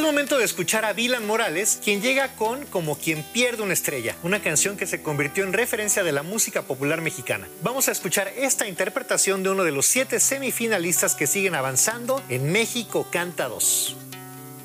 momento de escuchar a Dylan Morales, quien llega con Como quien pierde una estrella, una canción que se convirtió en referencia de la música popular mexicana. Vamos a escuchar esta interpretación de uno de los 7 semifinalistas que siguen avanzando en México Canta 2.